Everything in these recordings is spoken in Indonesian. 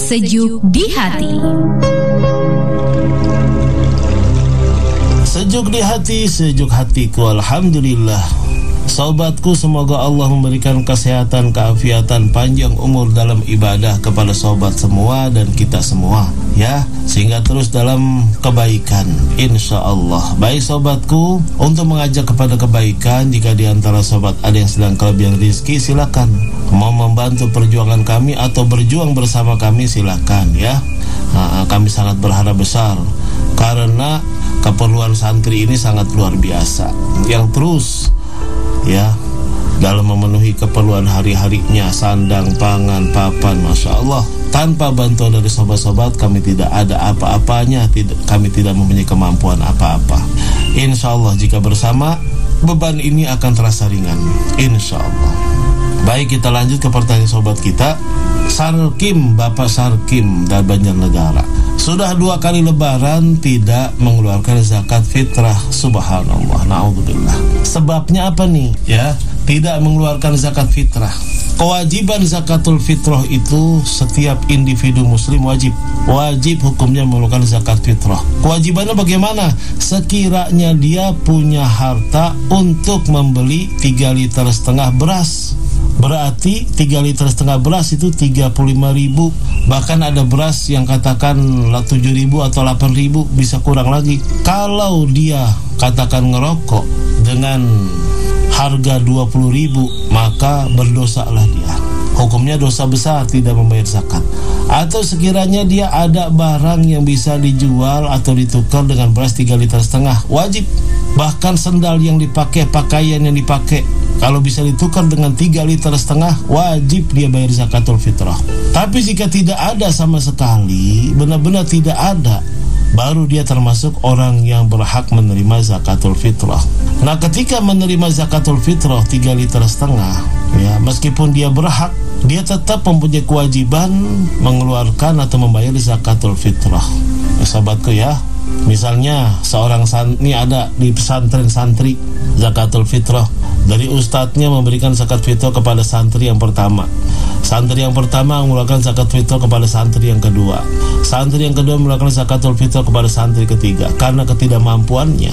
Sejuk di hati. Sejuk di hati, sejuk hatiku, alhamdulillah. Sobatku, semoga Allah memberikan kesehatan, keafiatan, panjang umur dalam ibadah kepada sobat semua dan kita semua, ya, sehingga terus dalam kebaikan, insya Allah. Baik sobatku, untuk mengajak kepada kebaikan, jika di antara sobat ada yang sedang kelebihan rezeki, silakan. Mau membantu perjuangan kami atau berjuang bersama kami, silakan, ya. Kami sangat berharap besar karena keperluan santri ini sangat luar biasa, yang terus, ya, dalam memenuhi keperluan hari-harinya, sandang, pangan, papan, Masya Allah. Tanpa bantuan dari sobat-sobat, kami tidak ada apa-apanya, kami tidak mempunyai kemampuan apa-apa. Insya Allah jika bersama, beban ini akan terasa ringan, insya Allah. Baik, kita lanjut ke pertanyaan sobat kita. Sarkim, Bapak Sarkim dari Banjarnegara, sudah 2 kali lebaran tidak mengeluarkan zakat fitrah. Subhanallah, na'udzubillah. Sebabnya apa nih? Ya, tidak mengeluarkan zakat fitrah. Kewajiban zakatul fitrah itu setiap individu muslim wajib hukumnya mengeluarkan zakat fitrah. Kewajibannya bagaimana? Sekiranya dia punya harta untuk membeli 3,5 liter beras, berarti 3,5 liter beras itu 35.000. Bahkan ada beras yang katakan 7.000 atau 8.000, bisa kurang lagi. Kalau dia katakan ngerokok dengan harga 20.000, maka berdosalah dia. Hukumnya dosa besar, tidak membayar zakat. Atau sekiranya dia ada barang yang bisa dijual atau ditukar dengan beras 3,5 liter, wajib. Bahkan sendal yang dipakai, pakaian yang dipakai, kalau bisa ditukar dengan 3,5 liter, wajib dia bayar zakatul fitrah. Tapi jika tidak ada sama sekali, benar-benar tidak ada, baru dia termasuk orang yang berhak menerima zakatul fitrah. Nah, ketika menerima zakatul fitrah 3,5 liter, ya, meskipun dia berhak, dia tetap mempunyai kewajiban mengeluarkan atau membayar zakatul fitrah. Ya, sahabatku, ya, misalnya seorang ini ada di pesantren santri, zakatul fitrah dari ustadznya memberikan zakat fitrah kepada santri yang pertama. Santri yang pertama mengeluarkan zakat fitrah kepada santri yang kedua. Santri yang kedua mengeluarkan zakatul fitrah kepada santri ketiga. Karena ketidakmampuannya,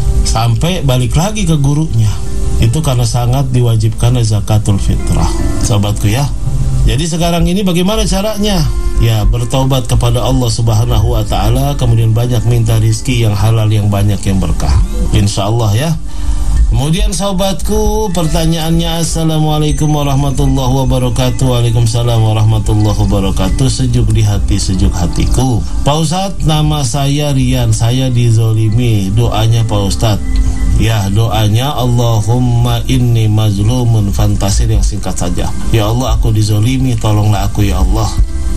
sampai balik lagi ke gurunya. Itu karena sangat diwajibkan zakatul fitrah, sahabatku, ya. Jadi sekarang ini bagaimana caranya? Ya, bertaubat kepada Allah Subhanahu wa ta'ala, kemudian banyak minta rizki yang halal, yang banyak, yang berkah, insya Allah, ya. Kemudian sahabatku, pertanyaannya, Assalamualaikum warahmatullahi wabarakatuh. Waalaikumsalam warahmatullahi wabarakatuh. Sejuk di hati, sejuk hatiku. Pak Ustadz, nama saya Rian, saya dizolimi. Doanya Pak Ustadz. Ya, doanya Allahumma inni mazlumun, fantasir yang singkat saja. Ya Allah, aku dizolimi, tolonglah aku ya Allah.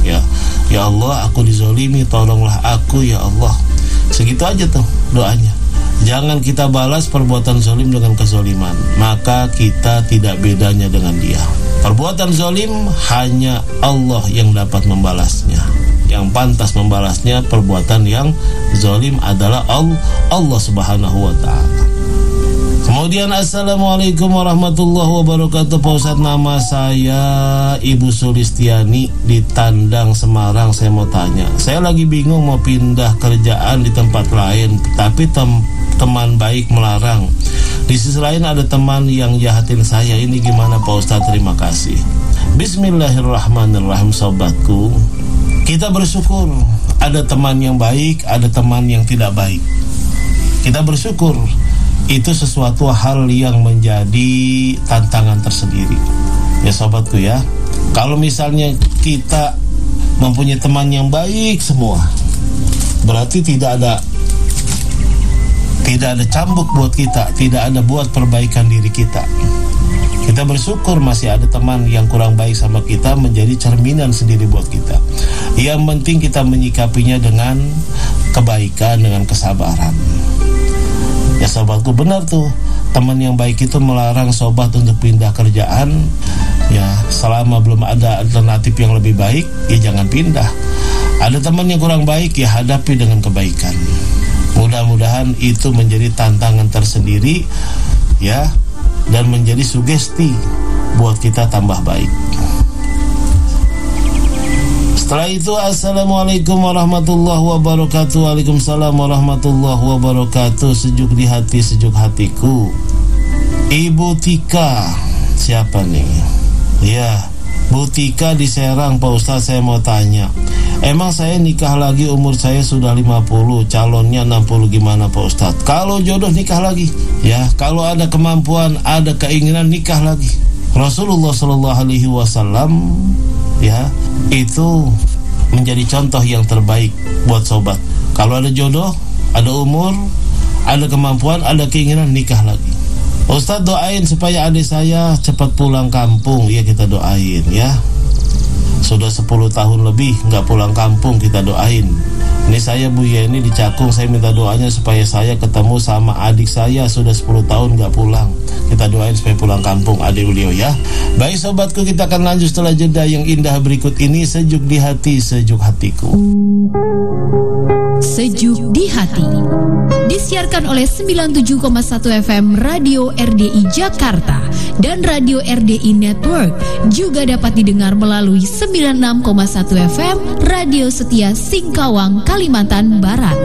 Ya Allah, aku dizolimi, tolonglah aku ya Allah. Segitu aja tuh doanya. Jangan kita balas perbuatan zolim dengan kezoliman, maka kita tidak bedanya dengan dia. Perbuatan zolim hanya Allah yang dapat membalasnya. Yang pantas membalasnya perbuatan yang zolim adalah Allah Subhanahu wa ta'ala. Kemudian, Assalamualaikum warahmatullahi wabarakatuh. Pak Ustadz, nama saya Ibu Sulistiani di Tandang, Semarang. Saya mau tanya, saya lagi bingung mau pindah kerjaan di tempat lain, tapi teman baik melarang. Di sisi lain ada teman yang jahatin saya. Ini gimana Pak Ustadz? Terima kasih. Bismillahirrahmanirrahim. Sobatku, kita bersyukur ada teman yang baik, ada teman yang tidak baik. Kita bersyukur. Itu sesuatu hal yang menjadi tantangan tersendiri, ya sobatku, ya. Kalau misalnya kita mempunyai teman yang baik semua, berarti tidak ada cambuk buat kita, tidak ada buat perbaikan diri kita. Kita bersyukur masih ada teman yang kurang baik sama kita, menjadi cerminan sendiri buat kita. Yang penting kita menyikapinya dengan kebaikan, dengan kesabaran. Ya sobatku, benar tuh, teman yang baik itu melarang sobat untuk pindah kerjaan. Ya, selama belum ada alternatif yang lebih baik, ya jangan pindah. Ada teman yang kurang baik, ya hadapi dengan kebaikan. Mudah-mudahan itu menjadi tantangan tersendiri, ya, dan menjadi sugesti buat kita tambah baik. Setelah itu, assalamualaikum warahmatullahi wabarakatuh. Waalaikumsalam warahmatullahi wabarakatuh. Sejuk di hati, sejuk hatiku. Ibu Tika, siapa nih? Ya, Bu Tika di Serang, Pak Ustadz. Saya mau tanya, emang saya nikah lagi, umur saya sudah 50, calonnya 60, gimana Pak Ustadz? Kalau jodoh nikah lagi, ya. Kalau ada kemampuan, ada keinginan, nikah lagi. Rasulullah SAW, ya, itu menjadi contoh yang terbaik buat sobat. Kalau ada jodoh, ada umur, ada kemampuan, ada keinginan, nikah lagi. Ustadz doain supaya adik saya cepat pulang kampung. Ya, kita doain ya. Sudah 10 tahun lebih nggak pulang kampung, kita doain. Ini saya Bu Yeni di Cakung, saya minta doanya supaya saya ketemu sama adik saya, sudah 10 tahun nggak pulang. Kita doain supaya pulang kampung adik beliau ya. Baik sobatku, kita akan lanjut setelah jeda yang indah berikut ini. Sejuk di hati, sejuk hatiku. Sejuk di hati disiarkan oleh 97,1 FM Radio RDI Jakarta dan Radio RDI Network. Juga dapat didengar melalui 96,1 FM Radio Setia Singkawang, Kalimantan Barat.